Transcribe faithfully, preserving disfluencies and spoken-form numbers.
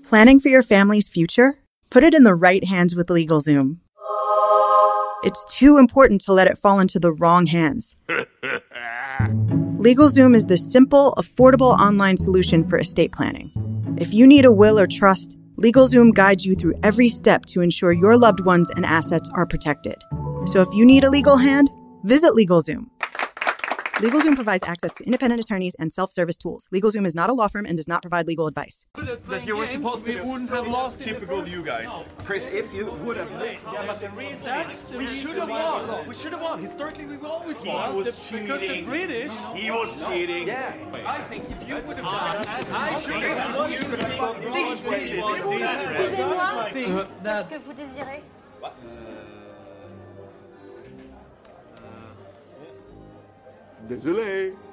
Planning for your family's future? Put it in the right hands with LegalZoom. It's too important to let it fall into the wrong hands. LegalZoom is the simple, affordable online solution for estate planning. If you need a will or trust, LegalZoom guides you through every step to ensure your loved ones and assets are protected. So if you need a legal hand, visit LegalZoom. LegalZoom provides access to independent attorneys and self-service tools. LegalZoom is not a law firm and does not provide legal advice. That you were supposed to wouldn't have lost. Typical you guys. Chris, if you would have... Yeah, but the reason is we should have won. We should have won. Historically, we will always won. He was cheating. Because the British... He was cheating. Yeah. I think if you would have done... I should have won. You could have won. Excusez-moi, qu'est-ce que vous désirez? Désolé.